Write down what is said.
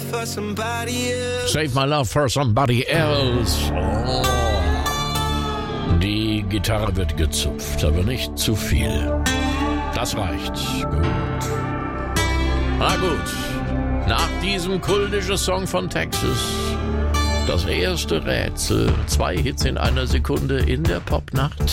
for somebody else. Save my love for somebody else. Oh. Die Gitarre wird gezupft, aber nicht zu viel. Das reicht. Gut. Na gut. Nach diesem kultischen Song von Texas. Das erste Rätsel. 2 Hits in einer Sekunde in der Popnacht.